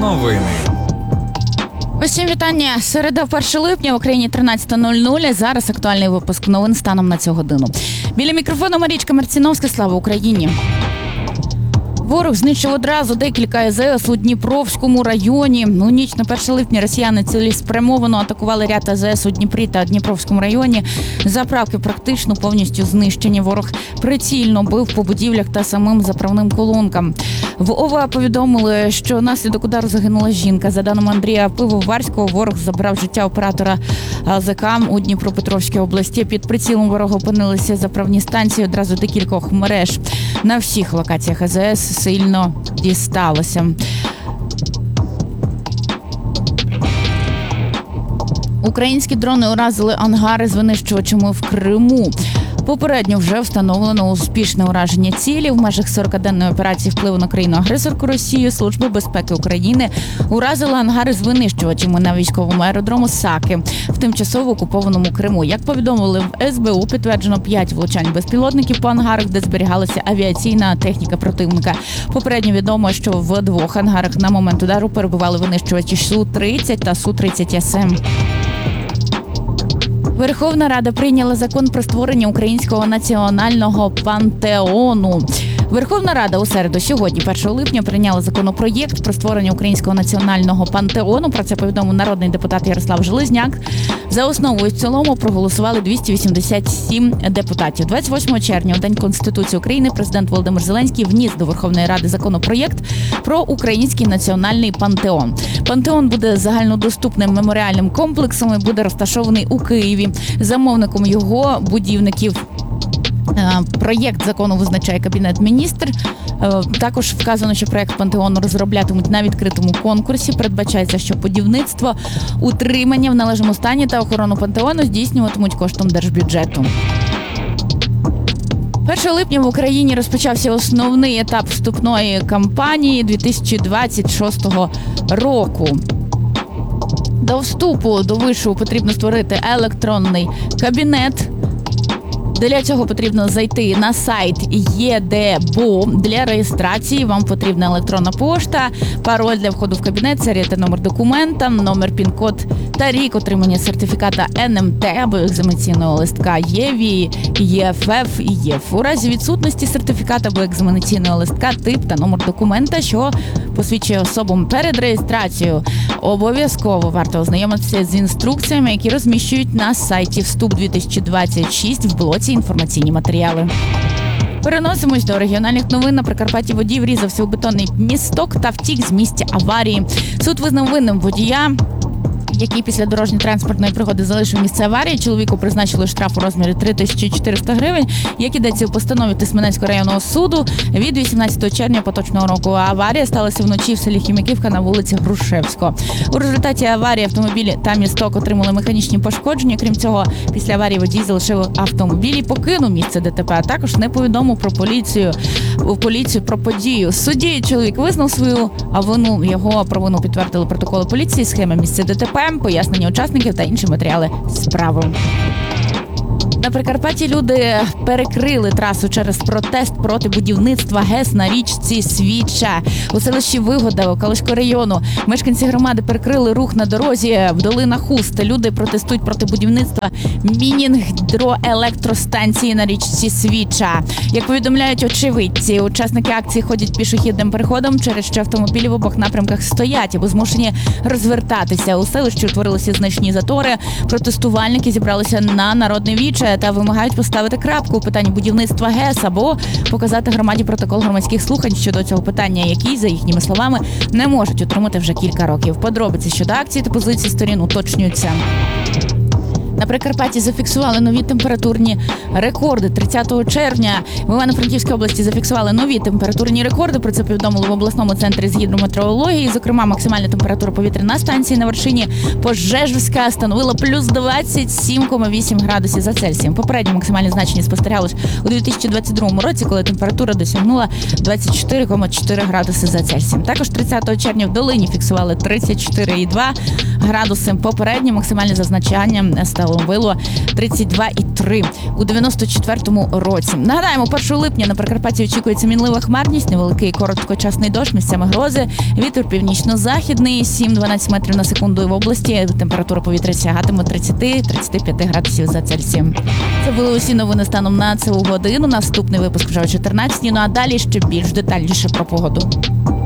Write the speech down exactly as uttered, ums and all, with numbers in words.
Новини. Усім вітання. Середа, перше липня, в Україні тринадцята нуль нуль. Зараз актуальний випуск новин станом на цю годину. Біля мікрофону Марічка Марціновська. Слава Україні. Ворог знищив одразу декілька ес ес у Дніпровському районі. У ніч на перше липня росіяни цілеспрямовано атакували ряд ес ес у Дніпрі та Дніпровському районі. Заправки практично повністю знищені. Ворог прицільно бив по будівлях та самим заправним колонкам. В ОВА повідомили, що внаслідок удару загинула жінка. За даними Андрія Пивоварського, ворог забрав життя оператора АЗК у Дніпропетровській області. Під прицілом ворога опинилися заправні станції одразу декількох мереж. На всіх локаціях ес ес сильно дісталося. Українські дрони уразили ангари з винищувачами в Криму. Попередньо вже встановлено успішне ураження цілі. В межах сорокаденної операції впливу на країну-агресорку Росію Служба безпеки України уразила ангари з винищувачами на військовому аеродрому Саки в тимчасово окупованому Криму. Як повідомили в ес бе у, підтверджено п'ять влучань безпілотників по ангарах, де зберігалася авіаційна техніка противника. Попередньо відомо, що в двох ангарах на момент удару перебували винищувачі Су тридцять та Су тридцять ес ем. Верховна Рада прийняла закон про створення Українського національного пантеону. Верховна Рада у середу, сьогодні, першого липня, прийняла законопроєкт про створення Українського національного пантеону. Про це повідомив народний депутат Ярослав Железняк. За основу і в цілому проголосували двісті вісімдесят сім депутатів. двадцять восьмого червня, у День Конституції України, президент Володимир Зеленський вніс до Верховної Ради законопроєкт про Український національний пантеон. Пантеон буде загальнодоступним меморіальним комплексом і буде розташований у Києві. Замовником його будівників проєкт закону визначає Кабінет Міністрів. Також вказано, що проєкт пантеону розроблятимуть на відкритому конкурсі. Передбачається, що будівництво, утримання в належному стані та охорону пантеону здійснюватимуть коштом держбюджету. першого липня в Україні розпочався основний етап вступної кампанії дві тисячі двадцять шостого року. До вступу до вишу потрібно створити електронний кабінет. Для цього потрібно зайти на сайт є де бо. Для реєстрації вам потрібна електронна пошта, пароль для входу в кабінет, серія та номер документа, номер пін-код та рік отримання сертифіката ен ем те або екзаменаційного листка ЄВІ, ЄФФ і ЄФ. У разі відсутності сертифіката або екзаменаційного листка, тип та номер документа, що посвідчує особам перед реєстрацією. Обов'язково варто ознайомитися з інструкціями, які розміщують на сайті Вступ дві тисячі двадцять шість в блоці інформаційні матеріали. Переносимось до регіональних новин. На Прикарпатті водій врізався у бетонний місток та втік з місця аварії. Суд визнав винним водія, який після дорожньо-транспортної пригоди залишив місце аварії. Чоловіку призначили штраф у розмірі три тисячі чотириста гривень, як ідеться у постанові Тисменецького районного суду від вісімнадцятого червня поточного року. Аварія сталася вночі в селі Хіміківка на вулиці Грушевського. У результаті аварії автомобілі та місток отримали механічні пошкодження. Крім цього, після аварії водій залишив автомобіль і покинув місце де те пе, а також не повідомив про поліцію, у поліцію про подію. Судді чоловік визнав свою вину, його провину підтвердили протоколи поліції, схеми місця де те пе, пояснення учасників та інші матеріали справи. На Прикарпатті люди перекрили трасу через протест проти будівництва ГЕС на річці Свіча. У селищі Вигода Калузького району мешканці громади перекрили рух на дорозі в долина Хуст. Люди протестують проти будівництва міні-гідроелектростанції на річці Свіча. Як повідомляють очевидці, учасники акції ходять пішохідним переходом, через що автомобілі в обох напрямках стоять, або змушені розвертатися. У селищі утворилися значні затори. Протестувальники зібралися на народне віче та вимагають поставити крапку у питанні будівництва ГЕС або показати громаді протокол громадських слухань щодо цього питання, які, за їхніми словами, не можуть отримати вже кілька років. Подробиці щодо акції та позиції сторін уточнюються. На Прикарпатті зафіксували нові температурні рекорди. тридцятого червня в Івано-Франківській області зафіксували нові температурні рекорди. Про це повідомили в обласному центрі з гідрометеорології. Зокрема, максимальна температура повітря на станції на вершині Пожежівська становила плюс двадцять сім цілих вісім градусів за Цельсієм. Попереднє максимальне значення спостерігалось у дві тисячі двадцять другому році, коли температура досягнула двадцять чотири цілих чотири градуси за Цельсієм. Також тридцятого червня в Долині фіксували тридцять чотири цілих два градуси. Попереднє максимальне зазначання становило тридцять два і три у дев'яносто четвертому році. Нагадаємо, першого липня на Прикарпатті очікується мінлива хмарність, невеликий короткочасний дощ, місцями грози, вітер північно-західний, сім-дванадцять метрів на секунду в області. Температура повітря сягатиме тридцять - тридцять п'ять градусів за Цельсієм. Це були усі новини станом на цю годину. Наступний випуск вже о чотирнадцятій. Ну а далі ще більш детальніше про погоду.